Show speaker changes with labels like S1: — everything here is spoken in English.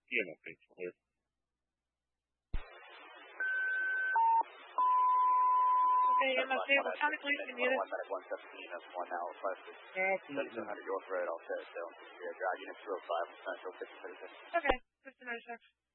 S1: Yeah, no, thanks.
S2: Okay, MSD, what county police can you use?
S3: 1 minute, 117, that's 1 now, 5
S1: 700
S3: York Road, I'll set it down. Yeah, drag unit 205, Central 5036.
S2: Okay, 59 6.